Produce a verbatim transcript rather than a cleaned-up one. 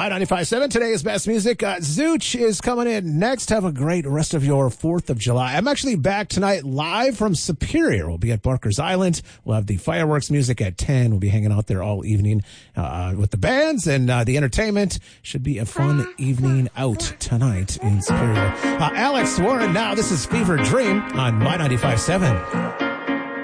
My ninety-five point seven, today's best music. Uh, Zooch is coming in next. Have a great rest of your fourth of July. I'm actually back tonight live from Superior. We'll be at Barker's Island. We'll have the fireworks music at ten. We'll be hanging out there all evening uh, with the bands and uh, the entertainment. Should be a fun evening out tonight in Superior. Uh, Alex Warren now. This is Fever Dream on My ninety-five point seven.